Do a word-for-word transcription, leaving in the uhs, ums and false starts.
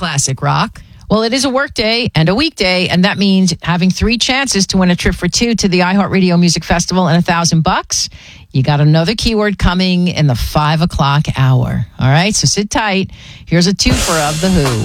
classic rock. Well, it is a work day and a weekday, and that means having three chances to win a trip for two to the iHeartRadio Music Festival and a thousand bucks. You got another keyword coming in the five o'clock hour. All right, so sit tight. Here's a twofer of The Who.